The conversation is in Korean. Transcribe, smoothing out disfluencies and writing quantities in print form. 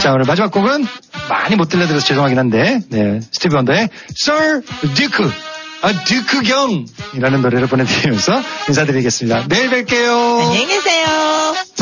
자, 오늘 마지막 곡은 많이 못 들려드려서 죄송하긴 한데, 네, 스티비 원더의 Sir Duke, 듀크경이라는 노래를 보내드리면서 인사드리겠습니다. 내일 뵐게요. 안녕히 계세요.